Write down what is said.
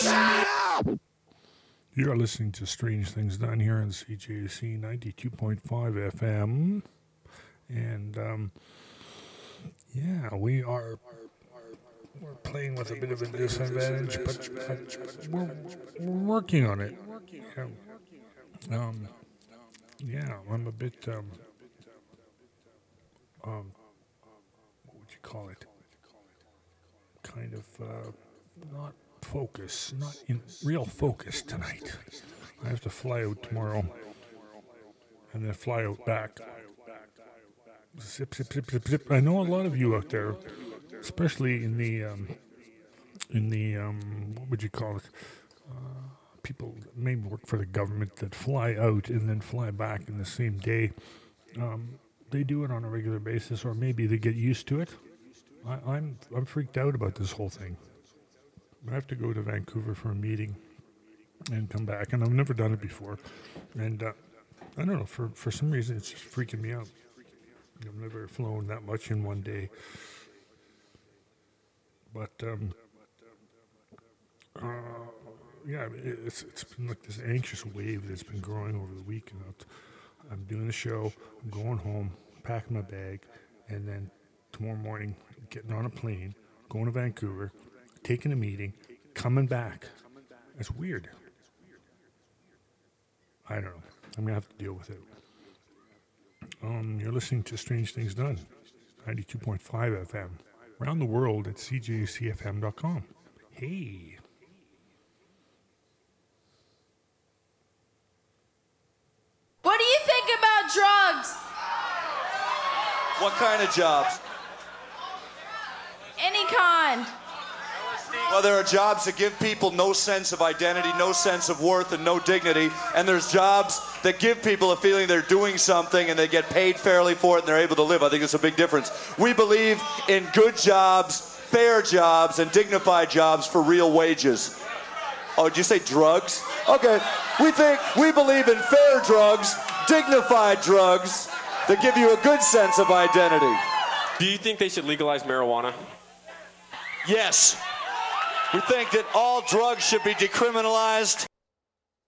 You're listening to Strange Things Done here on CJC 92.5 FM. And, we're playing with a bit of a disadvantage, but we're working on it. I'm a bit, what would you call it? Kind of, not in real focus tonight. I have to fly out tomorrow and then fly out back. Zip, zip, zip, zip, zip. I know a lot of you out there, especially in the what would you call it? People that maybe work for the government that fly out and then fly back in the same day. They do it on a regular basis, or maybe they get used to it. I'm freaked out about this whole thing. I have to go to Vancouver for a meeting and come back, and I've never done it before. And I don't know, for some reason it's just freaking me out. I've never flown that much in one day. But it's been like this anxious wave that's been growing over the week. And I'm doing the show, I'm going home, packing my bag, and then tomorrow morning getting on a plane, going to Vancouver, taking a meeting, coming back. It's weird. I don't know. I'm going to have to deal with it. You're listening to Strange Things Done, 92.5 FM. Around the world at cjcfm.com. Hey. What do you think about drugs? What kind of jobs? Any kind. Well, there are jobs that give people no sense of identity, no sense of worth, and no dignity. And there's jobs that give people a feeling they're doing something and they get paid fairly for it and they're able to live. I think it's a big difference. We believe in good jobs, fair jobs, and dignified jobs for real wages. Oh, did you say drugs? Okay. We believe in fair drugs, dignified drugs that give you a good sense of identity. Do you think they should legalize marijuana? Yes. We think that all drugs should be decriminalized.